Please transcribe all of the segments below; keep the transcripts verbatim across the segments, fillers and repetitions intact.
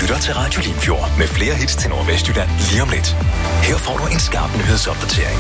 lytter til Radio Limfjord med flere hits til Nordvestjylland lige om lidt. Her får du en skarp nyhedsopdatering.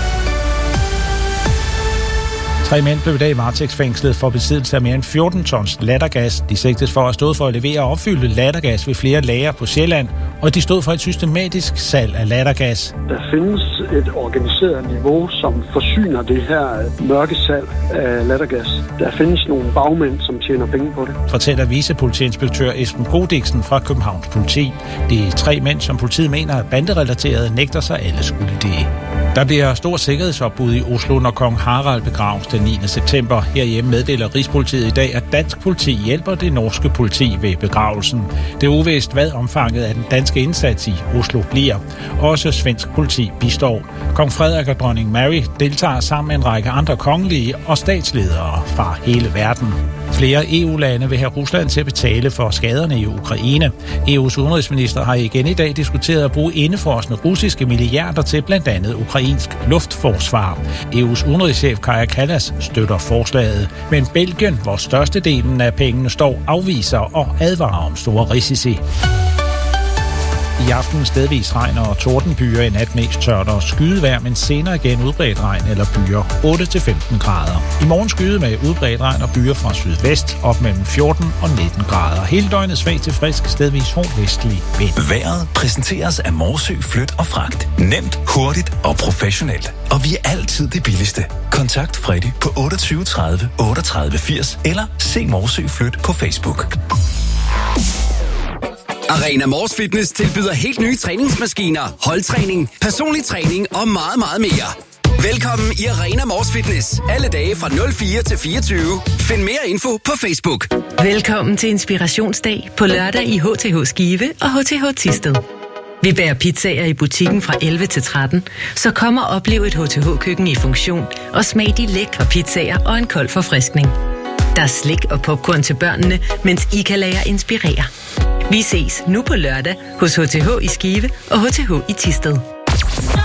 Tre mænd blev i dag varetægtsfængslet for besiddelse af mere end fjorten tons lattergas. De sigtes for at have stået for at levere og opfylde lattergas ved flere lagre på Sjælland, og de stod for et systematisk salg af lattergas. Der findes et organiseret niveau, som forsyner det her mørke salg af lattergas. Der findes nogle bagmænd, som tjener penge på det. Fortæller vicepolitiinspektør Esben Godiksen fra Københavns Politi. De tre mænd, som politiet mener er banderelaterede, nægter sig alle skyldige. Der bliver stor sikkerhedsopbud i Oslo, når kong Harald begraves den niende september. Herhjemme meddeler Rigspolitiet i dag, at dansk politi hjælper det norske politi ved begravelsen. Det er uvist, hvad omfanget af den danske indsats i Oslo bliver. Også svensk politi bistår. Kong Frederik og dronning Mary deltager sammen med en række andre kongelige og statsledere fra hele verden. Flere E U-lande vil have Rusland til at betale for skaderne i Ukraine. E U's udenrigsminister har igen i dag diskuteret at bruge indefrosne russiske milliarder til blandt andet ukrainsk luftforsvar. E U's udenrigschef Kaja Kallas støtter forslaget, men Belgien, hvor størstedelen af pengene står, afviser og advarer om store risici. I aften stedvis regn og tordenbyer, i nat mest tørt og skydevejr, men senere igen udbredt regn eller byer otte til femten grader. I morgen skyde med udbredt regn og byer fra sydvest op mellem fjorten og nitten grader. Hele døgnet svag til frisk, stedvis hård vestlig vind. Vejret præsenteres af Morsø Flyt og Fragt. Nemt, hurtigt og professionelt. Og vi er altid det billigste. Kontakt Freddy på otteogtyve tredive otteogtredive firs eller se Morsø Flyt på Facebook. Arena Mors Fitness tilbyder helt nye træningsmaskiner, holdtræning, personlig træning og meget, meget mere. Velkommen i Arena Mors Fitness. Alle dage fra nul fire til fireogtyve. Find mere info på Facebook. Velkommen til Inspirationsdag på lørdag i H T H Skive og H T H Thisted. Vi bærer pizzaer i butikken fra elleve til tretten, så kom og oplev et H T H-køkken i funktion og smag de lækre pizzaer og en kold forfriskning. Der er slik og popcorn til børnene, mens I kan lade jer inspirere. Vi ses nu på lørdag hos H T H i Skive og H T H i Thisted.